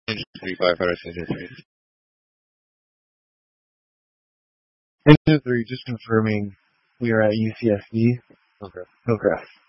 Engine 3, firefighters, Engine 3. Engine 3, just confirming we are at UCSD. Okay. Hillcrest.